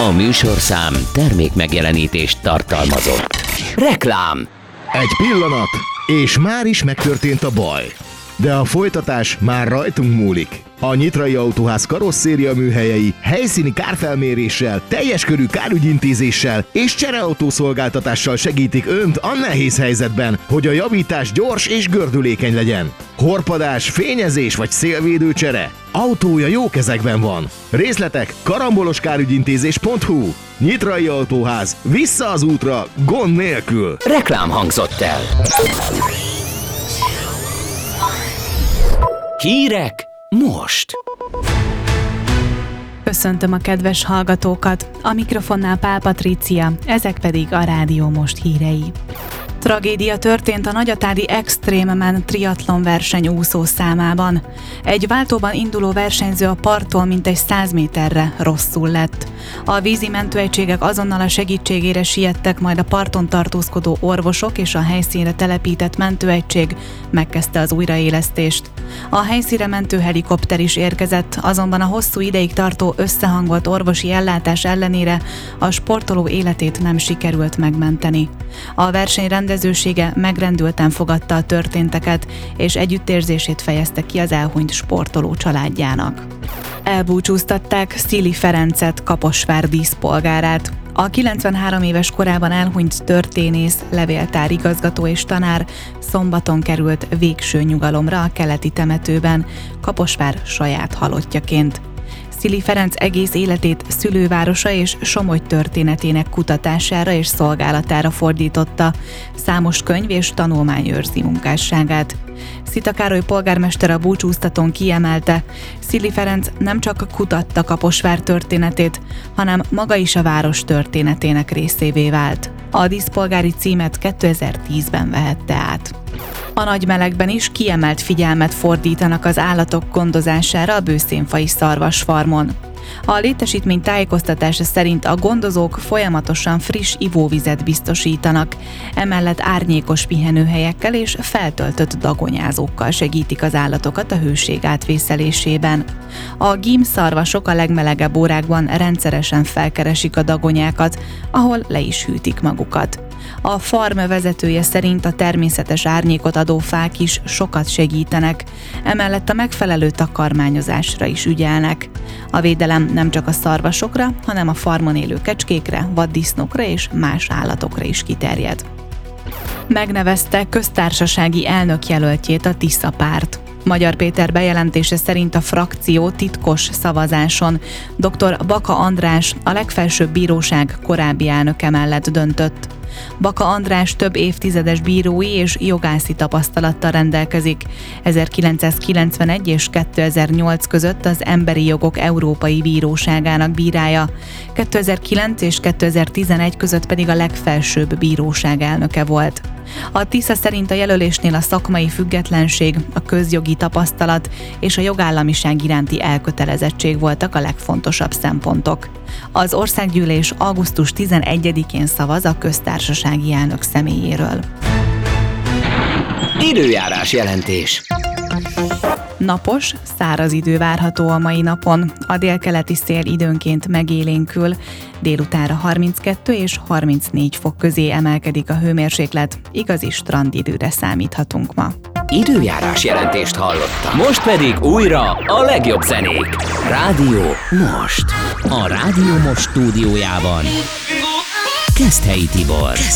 A műsorszám termék megjelenítést tartalmazott. Reklám! Egy pillanat, és már is megtörtént a baj. De a folytatás már rajtunk múlik. A Nyitrai Autóház karosszéria műhelyei helyszíni kárfelméréssel, teljes körű kárügyintézéssel és csereautószolgáltatással segítik Önt a nehéz helyzetben, hogy a javítás gyors és gördülékeny legyen. Horpadás, fényezés vagy szélvédő csere? Autója jó kezekben van. Részletek karamboloskárügyintézés.hu. Nyitrai Autóház. Vissza az útra, gond nélkül. Reklám hangzott el. Hírek most. Köszöntöm a kedves hallgatókat, a mikrofonnál Pál Patrícia, ezek pedig a Rádió Most hírei. Tragédia történt a nagyatádi Extrememan triatlon verseny úszószámában. Egy váltóban induló versenyző a parttól mintegy 100 méterre rosszul lett. A vízi mentőegységek azonnal a segítségére siettek, majd a parton tartózkodó orvosok és a helyszínre telepített mentőegység megkezdte az újraélesztést. A helyszínre mentőhelikopter is érkezett, azonban a hosszú ideig tartó összehangolt orvosi ellátás ellenére a sportoló életét nem sikerült megmenteni. A verseny rendezősége megrendülten fogadta a történteket, és együttérzését fejezte ki az elhunyt sportoló családjának. Elbúcsúztatták Szili Ferencet, Kaposvár díszpolgárát. A 93 éves korában elhunyt történész, levéltárigazgató és tanár szombaton került végső nyugalomra a keleti temetőben, Kaposvár saját halottjaként. Szili Ferenc egész életét szülővárosa és Somogy történetének kutatására és szolgálatára fordította, számos könyv és tanulmány őrzi munkásságát. Szita Károly polgármester a búcsúztatón kiemelte, Szili Ferenc nem csak kutatta Kaposvár történetét, hanem maga is a város történetének részévé vált. A díszpolgári címet 2010-ben vehette át. A nagy melegben is kiemelt figyelmet fordítanak az állatok gondozására a bőszénfai szarvasfarmon. A létesítmény tájékoztatása szerint a gondozók folyamatosan friss ivóvizet biztosítanak, emellett árnyékos pihenőhelyekkel és feltöltött dagonyázókkal segítik az állatokat a hőség átvészelésében. A gímszarvasok a legmelegebb órákban rendszeresen felkeresik a dagonyákat, ahol le is hűtik magukat. A farm vezetője szerint a természetes árnyékot adó fák is sokat segítenek, emellett a megfelelő takarmányozásra is ügyelnek. A védelem nem csak a szarvasokra, hanem a farmon élő kecskékre, vaddisznókra és más állatokra is kiterjed. Megnevezte köztársasági elnökjelöltjét a Tisza párt. Magyar Péter bejelentése szerint a frakció titkos szavazáson dr. Baka András, a legfelsőbb bíróság korábbi elnöke mellett döntött. Baka András több évtizedes bírói és jogászi tapasztalattal rendelkezik. 1991 és 2008 között az Emberi Jogok Európai Bíróságának bírája, 2009 és 2011 között pedig a legfelsőbb bíróság elnöke volt. A Tisza szerint a jelölésnél a szakmai függetlenség, a közjogi tapasztalat és a jogállamiság iránti elkötelezettség voltak a legfontosabb szempontok. Az országgyűlés augusztus 11-én szavaz a köztársasági elnök személyéről. Időjárás jelentés. Napos, száraz idő várható a mai napon. A délkeleti szél időnként megélénkül, délutánra 32 és 34 fok közé emelkedik a hőmérséklet, igazi strandidőre számíthatunk ma. Időjárás jelentést hallottam. Most pedig újra a legjobb zenék. Rádió Most. A Rádió Most stúdiójában Keszthelyi Tibor.